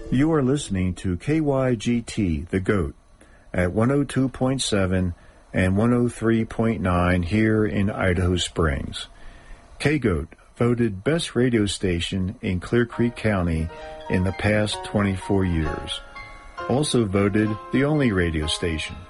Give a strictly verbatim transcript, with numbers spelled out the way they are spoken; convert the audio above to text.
You are listening to K Y G T, The Goat, at one oh two point seven and one oh three point nine here in Idaho Springs. K-Goat voted Best Radio Station in Clear Creek County in the past twenty-four years. Also voted the only radio station.